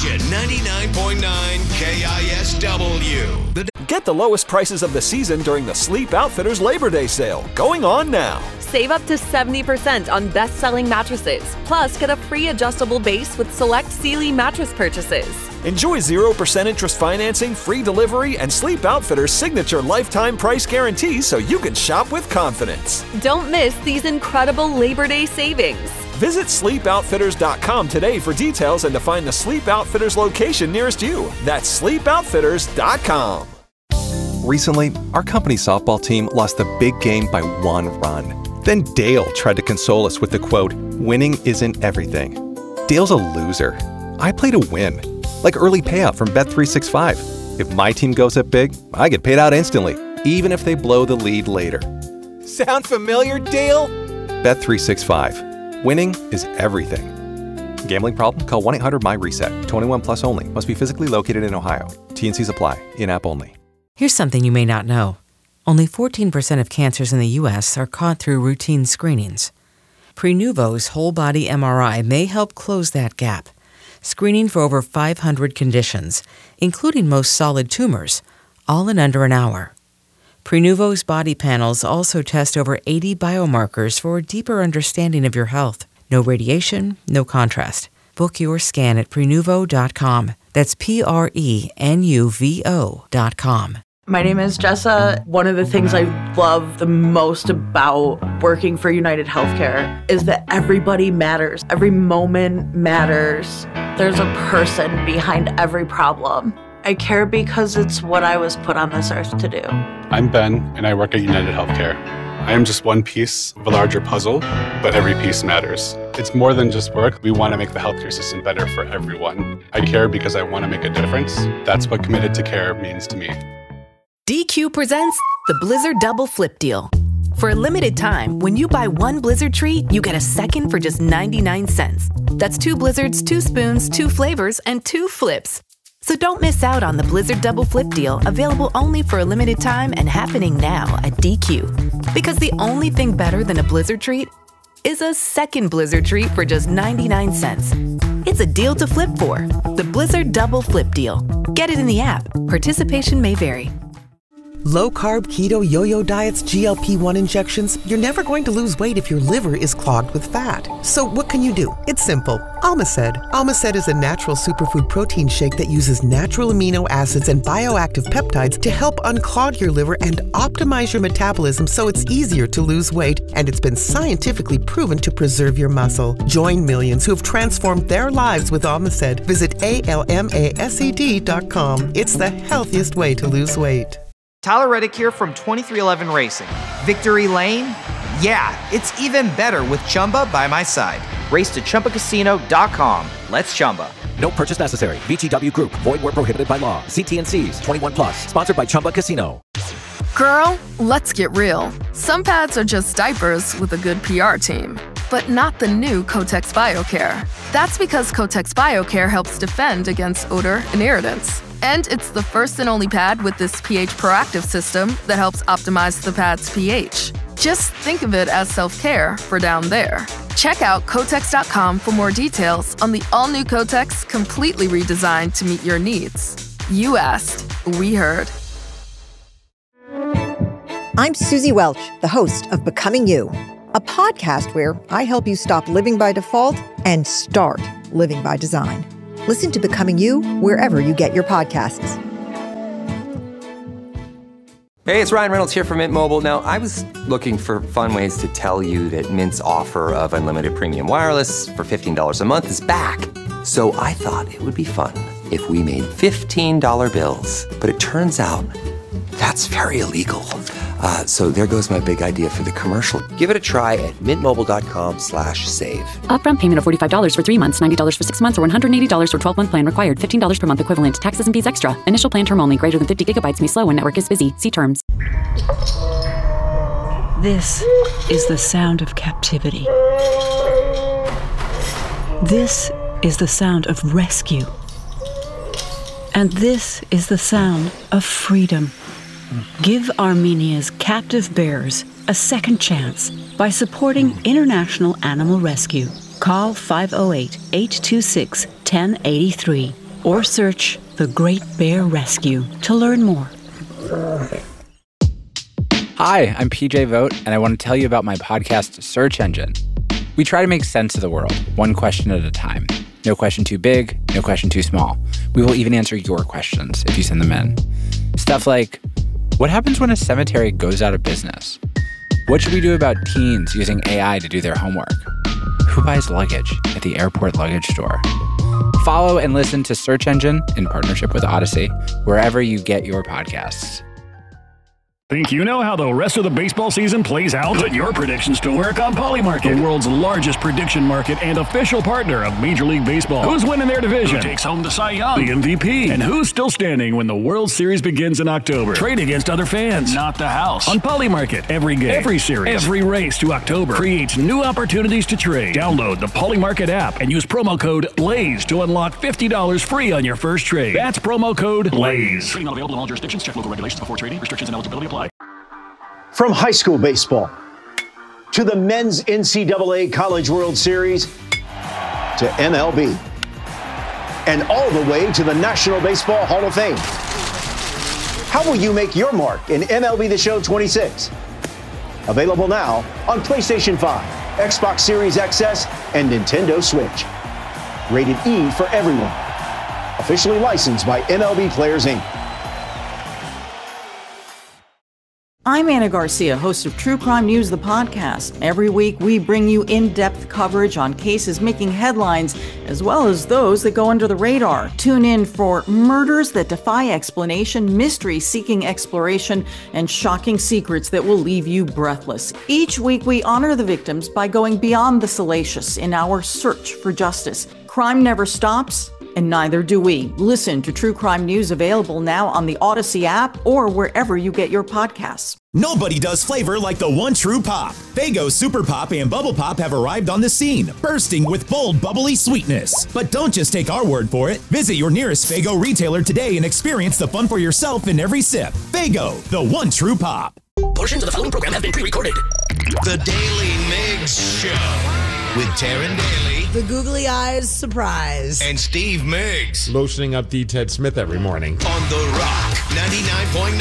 Station 99.9 KISW. Get the lowest prices of the season during the Sleep Outfitters Labor Day sale, going on now. Save up to 70% on best-selling mattresses. Plus, get a free adjustable base with select Sealy mattress purchases. Enjoy 0% interest financing, free delivery, and Sleep Outfitters' signature lifetime price guarantee so you can shop with confidence. Don't miss these incredible Labor Day savings. Visit sleepoutfitters.com today for details and to find the Sleep Outfitters location nearest you. That's sleepoutfitters.com. Recently, our company softball team lost the big game by 1 run. Then Dale tried to console us with the quote, "Winning isn't everything." Dale's a loser. I play to win. Like early payout from Bet365. If my team goes up big, I get paid out instantly, even if they blow the lead later. Sound familiar, Dale? Bet365. Winning is everything. Gambling problem? Call 1-800-MY-RESET. 21 plus only. Must be physically located in Ohio. T&Cs apply. In-app only. Here's something you may not know. Only 14% of cancers in the U.S. are caught through routine screenings. Prenuvo's whole-body MRI may help close that gap, screening for over 500 conditions, including most solid tumors, all in under an hour. Prenuvo's body panels also test over 80 biomarkers for a deeper understanding of your health. No radiation, no contrast. Book your scan at Prenuvo.com. That's Prenuvo.com. My name is Jessa. One of the things I love the most about working for United Healthcare is that everybody matters. Every moment matters. There's a person behind every problem. I care because it's what I was put on this earth to do. I'm Ben, and I work at United Healthcare. I am just one piece of a larger puzzle, but every piece matters. It's more than just work. We want to make the healthcare system better for everyone. I care because I want to make a difference. That's what committed to care means to me. DQ presents the Blizzard Double Flip Deal. For a limited time, when you buy one Blizzard treat, you get a second for just 99 cents. That's 2 Blizzards, 2 spoons, 2 flavors, and 2 flips. So don't miss out on the Blizzard Double Flip Deal, available only for a limited time and happening now at DQ. Because the only thing better than a Blizzard treat is a second Blizzard treat for just 99 cents. It's a deal to flip for. The Blizzard Double Flip Deal. Get it in the app. Participation may vary. Low-carb, keto, yo-yo diets, GLP-1 injections, you're never going to lose weight if your liver is clogged with fat. So what can you do? It's simple. Almaced. Almaced is a natural superfood protein shake that uses natural amino acids and bioactive peptides to help unclog your liver and optimize your metabolism so it's easier to lose weight, and it's been scientifically proven to preserve your muscle. Join millions who have transformed their lives with Almaced. Visit ALMASED.com. It's the healthiest way to lose weight. Tyler Reddick here from 23XI Racing. Victory Lane? Yeah, it's even better with Chumba by my side. Race to ChumbaCasino.com. Let's Chumba. No purchase necessary. VGW Group. Void where prohibited by law. See T&Cs. 21 plus. Sponsored by Chumba Casino. Girl, let's get real. Some pads are just diapers with a good PR team. But not the new Kotex BioCare. That's because Kotex BioCare helps defend against odor and irritants. And it's the first and only pad with this pH proactive system that helps optimize the pad's pH. Just think of it as self-care for down there. Check out Kotex.com for more details on the all-new Kotex, completely redesigned to meet your needs. You asked, we heard. I'm Susie Welch, the host of Becoming You, a podcast where I help you stop living by default and start living by design. Listen to Becoming You wherever you get your podcasts. Hey, it's Ryan Reynolds here from Mint Mobile. Now, I was looking for fun ways to tell you that Mint's offer of unlimited premium wireless for $15 a month is back. So I thought it would be fun if we made $15 bills. But it turns out that's very illegal. So there goes my big idea for the commercial. Give it a try at mintmobile.com/save. Upfront payment of $45 for 3 months, $90 for 6 months, or $180 for 12-month plan required. $15 per month equivalent. Taxes and fees extra. Initial plan term only. Greater than 50 gigabytes may slow when network is busy. See terms. This is the sound of captivity. This is the sound of rescue. And this is the sound of freedom. Give Armenia's captive bears a second chance by supporting International Animal Rescue. Call 508-826-1083 or search The Great Bear Rescue to learn more. Hi, I'm PJ Vogt, and I want to tell you about my podcast, Search Engine. We try to make sense of the world, one question at a time. No question too big, no question too small. We will even answer your questions if you send them in. Stuff like, what happens when a cemetery goes out of business? What should we do about teens using AI to do their homework? Who buys luggage at the airport luggage store? Follow and listen to Search Engine in partnership with Odyssey, wherever you get your podcasts. Think you know how the rest of the baseball season plays out? Put your predictions to work on Polymarket, the world's largest prediction market and official partner of Major League Baseball. Who's winning their division? Who takes home the Cy Young, the MVP? And who's still standing when the World Series begins in October? Trade against other fans, not the house. On Polymarket, every game, every series, every race to October creates new opportunities to trade. Download the Polymarket app and use promo code BLAZE to unlock $50 free on your first trade. That's promo code BLAZE. Trading not available in all jurisdictions. Check local regulations before trading. Restrictions and eligibility apply. From high school baseball to the men's NCAA College World Series to MLB and all the way to the National Baseball Hall of Fame. How will you make your mark in MLB The Show 26? Available now on PlayStation 5, Xbox Series XS, and Nintendo Switch. Rated E for everyone. Officially licensed by MLB Players Inc. I'm Anna Garcia, host of True Crime News, the podcast. Every week, we bring you in-depth coverage on cases making headlines, as well as those that go under the radar. Tune in for murders that defy explanation, mysteries seeking exploration, and shocking secrets that will leave you breathless. Each week, we honor the victims by going beyond the salacious in our search for justice. Crime never stops, and neither do we. Listen to True Crime News, available now on the Odyssey app or wherever you get your podcasts. Nobody does flavor like the one true pop. Faygo Super Pop and Bubble Pop have arrived on the scene, bursting with bold, bubbly sweetness. But don't just take our word for it. Visit your nearest Faygo retailer today and experience the fun for yourself in every sip. Faygo, the one true pop. Portions of the following program have been pre-recorded. The Daily Migs Show with Taryn Daly, the Googly Eyes Surprise, and Steve Migs. Lotioning up D. Ted Smith every morning. On The Rock, 99.9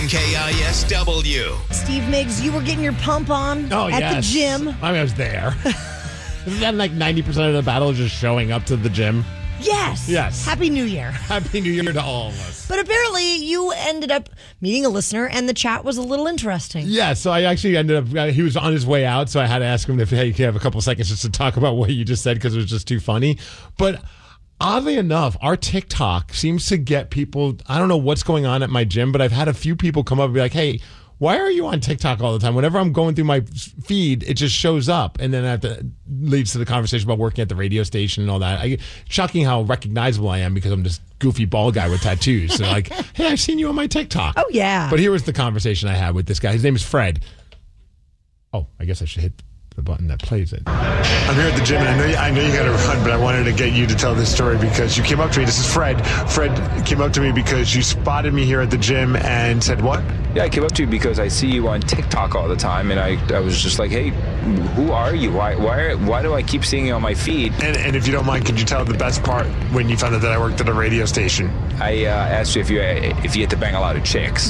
KISW. Steve Migs, you were getting your pump on at the gym. I mean, I was there. Isn't that like 90% of the battle is just showing up to the gym? Yes. Yes. Happy New Year. Happy New Year to all of us. But apparently you ended up meeting a listener and the chat was a little interesting. Yeah, so I actually ended up, he was on his way out, so I had to ask him if, hey, you can have a couple seconds just to talk about what you just said because it was just too funny. But oddly enough, our TikTok seems to get people, I don't know what's going on at my gym, but I've had a few people come up and be like, hey, why are you on TikTok all the time? Whenever I'm going through my feed, it just shows up. And then leads to the conversation about working at the radio station and all that. Shocking how recognizable I am because I'm this goofy bald guy with tattoos. So like, hey, I've seen you on my TikTok. Oh, yeah. But here was the conversation I had with this guy. His name is Fred. Oh, I guess I should hit the button that plays it. I'm here at the gym, and I know you got to run, but I wanted to get you to tell this story because you came up to me. This is Fred. Fred came up to me because you spotted me here at the gym and said what? Yeah, I came up to you because I see you on TikTok all the time, and I was just like, hey, who are you? Why do I keep seeing you on my feed? And if you don't mind, could you tell the best part when you found out that I worked at a radio station? I asked you if you had to bang a lot of chicks.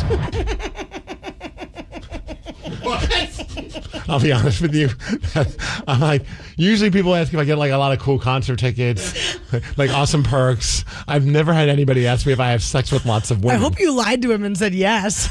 I'll be honest with you. I'm like, usually people ask if I get like a lot of cool concert tickets, like awesome perks. I've never had anybody ask me if I have sex with lots of women. I hope you lied to him and said yes.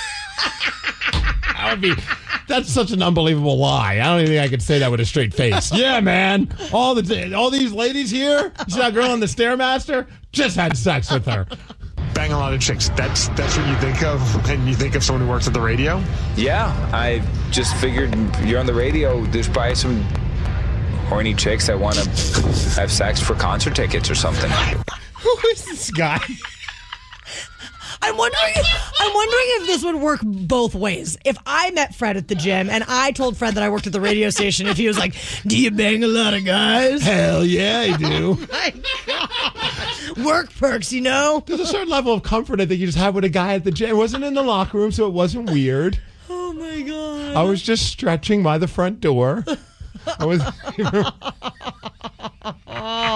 That's such an unbelievable lie. I don't even think I could say that with a straight face. Yeah, man. All these ladies here, you see that girl on the Stairmaster? Just had sex with her. Bang a lot of chicks. That's what you think of when you think of someone who works at the radio? Yeah, I just figured you're on the radio. There's probably some horny chicks that want to have sex for concert tickets or something. Who is this guy? I'm wondering if this would work both ways. If I met Fred at the gym and I told Fred that I worked at the radio station, if he was like, do you bang a lot of guys? Hell yeah, I do. Oh my God. Work perks, you know? There's a certain level of comfort I think you just have with a guy at the gym. It wasn't in the locker room, so it wasn't weird. Oh my God. I was just stretching by the front door. I was...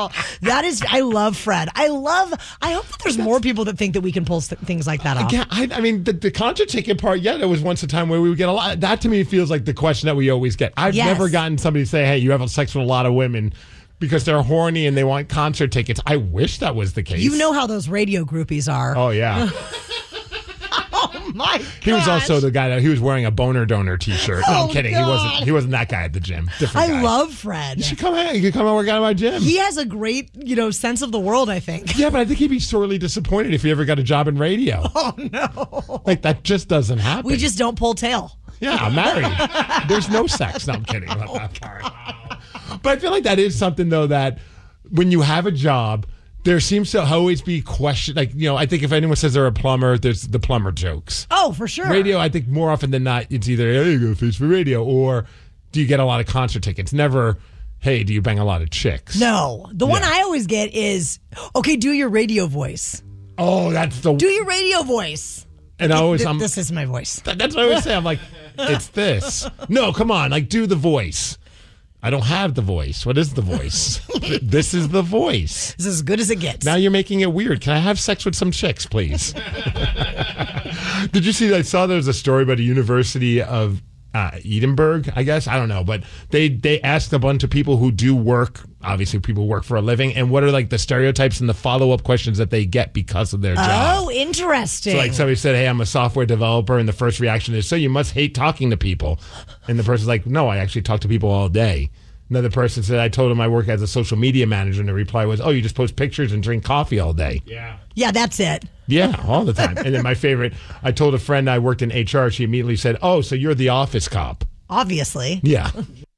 That is, I love Fred. I hope that there's more people that think that we can pull things like that off. Yeah, I mean, the concert ticket part, there was once a time where we would get a lot. That to me feels like the question that we always get. I've never gotten somebody to say, hey, you have sex with a lot of women because they're horny and they want concert tickets. I wish that was the case. You know how those radio groupies are. Oh, yeah. Oh my gosh. He was also the guy that he was wearing a boner donor T-shirt. No, I'm kidding. God. He wasn't that guy at the gym. Different guy. I love Fred. You should come out. You can come and work out at my gym. He has a great, sense of the world, I think. Yeah, but I think he'd be sorely disappointed if he ever got a job in radio. Oh no. Like that just doesn't happen. We just don't pull tail. Yeah, I'm married. There's no sex. No, I'm kidding about that part. But I feel like that is something though that when you have a job, there seems to always be question. Like, I think if anyone says they're a plumber, there's the plumber jokes. Oh, for sure. Radio, I think more often than not, it's either, hey, you go face for radio, or do you get a lot of concert tickets? Never, hey, do you bang a lot of chicks? No. The one I always get is, okay, do your radio voice. Oh, that's the... Do your radio voice. And this is my voice. That's what I always say. I'm like, it's this. No, come on, do the voice. I don't have the voice. What is the voice? This is the voice. It's as good as it gets. Now you're making it weird. Can I have sex with some chicks, please? Did you see? I saw there was a story about a University of Edinburgh, I guess. I don't know. But they asked a bunch of people who do work. Obviously, people work for a living. And what are the stereotypes and the follow-up questions that they get because of their job? Oh, interesting. So somebody said, hey, I'm a software developer. And the first reaction is, so you must hate talking to people. And the person's like, no, I actually talk to people all day. Another person said, I told him I work as a social media manager. And the reply was, oh, you just post pictures and drink coffee all day. Yeah, that's it. Yeah, all the time. And then my favorite, I told a friend I worked in HR. She immediately said, oh, so you're the office cop. Obviously. Yeah.